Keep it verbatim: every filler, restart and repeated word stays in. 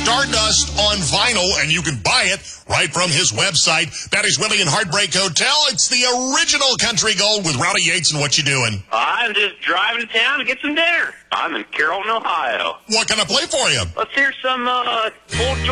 Stardust on vinyl, and you can buy it right from his website. That is Willie and Heartbreak Hotel. It's the original Country Gold with Rowdy Yates. And what you doing? I'm just driving to town to get some dinner. I'm in Carrollton, Ohio. What can I play for you? Let's hear some uh, Old George.